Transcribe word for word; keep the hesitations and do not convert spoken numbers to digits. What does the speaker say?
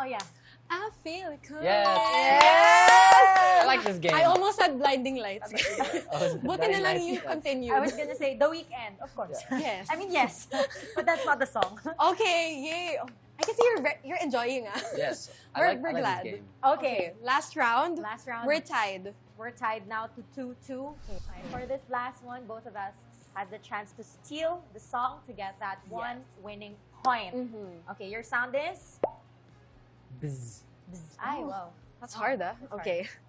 Oh, yeah. I feel it coming. Yes. Yes! I like this game. I almost said Blinding Lights. Oh, Buti na lang you yes. continued. I was gonna say The Weeknd, of course. Yes. I mean, yes. But that's not the song. Okay, yay. Oh, I can see you're re- you're enjoying ah. Yes. I We're- like, we're I like glad. this game. Okay. Last round. Last round. We're tied. We're tied now to two two. And for this last one, both of us had the chance to steal the song to get that one winning point. Mhm. Okay, your sound is? Bzz. Bzz. Ay, wow. That's hard ah. That's hard. Okay.